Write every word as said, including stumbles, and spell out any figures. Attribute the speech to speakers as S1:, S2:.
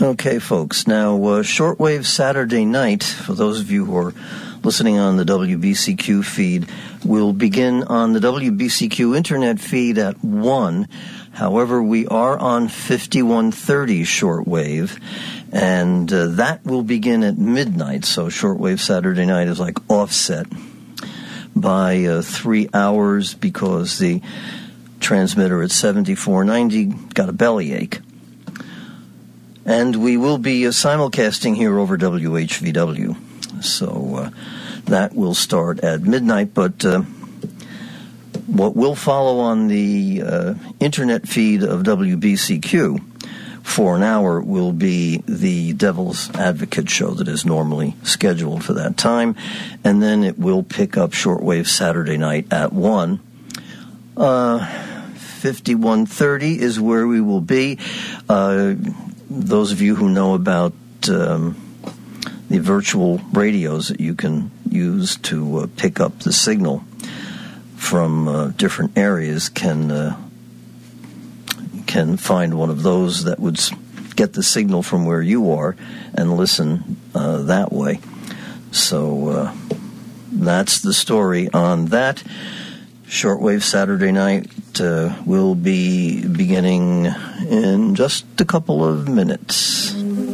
S1: Okay, folks. Now, uh, shortwave Saturday night, for those of you who are listening on the W B C Q feed, will begin on the W B C Q internet feed at one. However, we are on fifty-one thirty shortwave, and uh, that will begin at midnight. So shortwave Saturday night is like offset by uh, three hours because the transmitter at seventy-four ninety got a bellyache. And we will be uh, simulcasting here over W H V W. So uh, that will start at midnight. But uh, what will follow on the uh, internet feed of W B C Q for an hour will be the Devil's Advocate show that is normally scheduled for that time. And then it will pick up shortwave Saturday night at one. Uh, fifty-one thirty is where we will be. Uh, those of you who know about um, the virtual radios that you can use to uh, pick up the signal from uh, different areas can uh, can find one of those that would get the signal from where you are and listen uh, that way. So uh, that's the story on that. Shortwave Saturday night uh, will be beginning in just a couple of minutes.